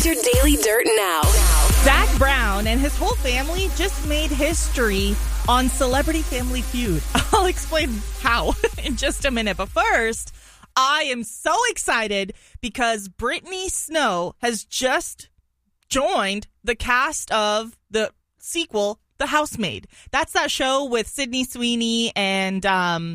Here's your Daily Dirt now. Zac Brown and his whole family just made history on Celebrity Family Feud. I'll explain how in just a minute. But first, I am so excited because Brittany Snow has just joined the cast of the sequel, The Housemaid. That's that show with Sydney Sweeney and, I'm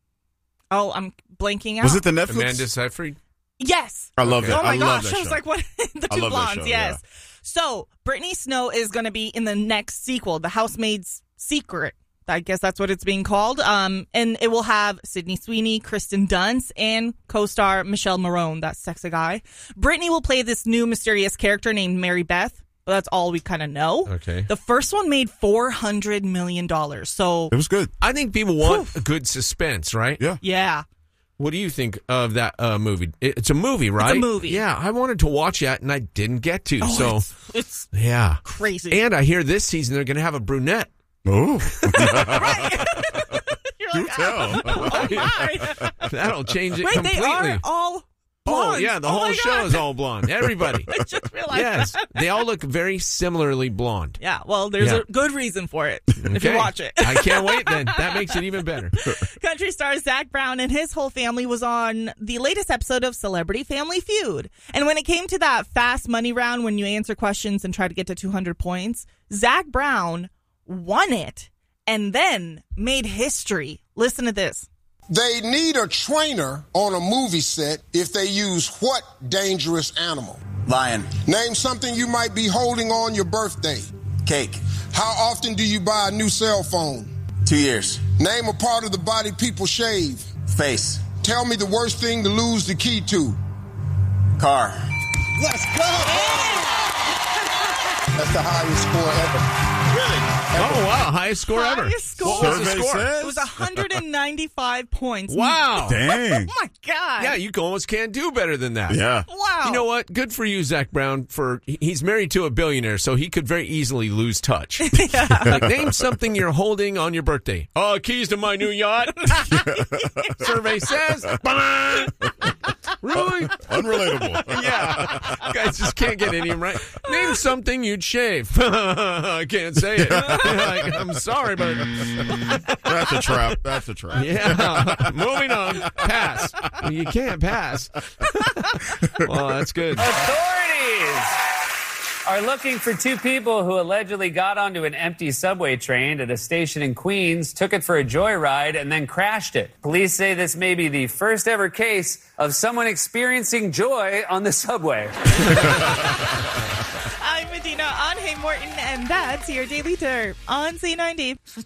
blanking out. Was it the Netflix? Amanda Seyfried? Yes. I love that. Oh my I love gosh. that I was show. like, what? The I two love that blondes. show, Yes. yeah. So Brittany Snow is going to be in the next sequel, The Housemaid's Secret. I guess that's what it's being called. And it will have Sydney Sweeney, Kristen Dunst, and co-star Michelle Morone, that sexy guy. Brittany will play this new mysterious character named Mary Beth. But that's all we kind of know. Okay. The first one made $400 million. So It was good. I think people want a good suspense, right? Yeah. yeah. What do you think of that movie? It's a movie, right? movie. Yeah, I wanted to watch that, and I didn't get to. Oh, so, it's yeah. crazy. And I hear this season they're going to have a brunette. Oh. right. You're You like, tell. oh my. That'll change it Wait, completely. they are all blondes. Oh, yeah, the Oh whole my show God. is all blonde. Everybody. I just realized Yes, that. they all look very similarly blonde. Yeah, well, there's Yeah. a good reason for it if you Okay. watch it. I can't wait then. That makes it even better. Country star Zac Brown and his whole family was on the latest episode of Celebrity Family Feud. And when it came to that fast money round when you answer questions and try to get to 200 points, Zac Brown won it and then made history. Listen to this. They need a trainer on a movie set if they use what dangerous animal? Lion. Name something you might be holding on your birthday. Cake. How often do you buy a new cell phone? 2 years. Name a part of the body people shave. Face. Tell me the worst thing to lose the key to. Car. Let's go! That's the highest score ever. Oh, wow. Highest score ever. Highest score. What was the Survey score? says? It was 195 points. Wow. Dang. Oh, my God. Yeah, you almost can't do better than that. Yeah. Wow. You know what? Good for you, Zac Brown. He's married to a billionaire, so he could very easily lose touch. Like, name something you're holding on your birthday. Oh, keys to my new yacht. Survey says. Really? Unrelatable. Yeah. Guys just can't get any of them right. Name something you'd shave. I can't say it. Like, I'm sorry, but That's a trap. That's a trap. yeah. Moving on. Pass. You can't pass. Well, that's good. Authorities are looking for two people who allegedly got onto an empty subway train at a station in Queens, took it for a joyride, and then crashed it. Police say this may be the first ever case of someone experiencing joy on the subway. I'm Medina on Hey Morton, and that's your Daily Dirt on C90.